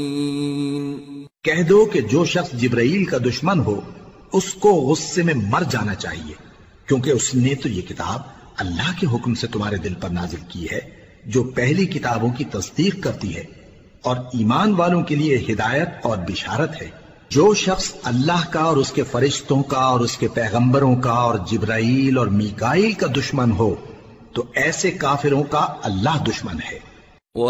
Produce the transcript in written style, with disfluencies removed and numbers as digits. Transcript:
कह दो कि जो शख्स जिब्राईल का दुश्मन हो उसको गुस्से में मर जाना चाहिए, क्योंकि उसने तो ये किताब अल्लाह के हुक्म से तुम्हारे दिल पर नाजिल की है, जो पहली किताबों की तस्दीक करती है और ईमान वालों के लिए हिदायत और बिशारत है। जो शख्स अल्लाह का और उसके फरिश्तों का और उसके पैगंबरों का और जिब्राईल और मीकाईल का दुश्मन हो तो ऐसे काफिरों का अल्लाह दुश्मन है।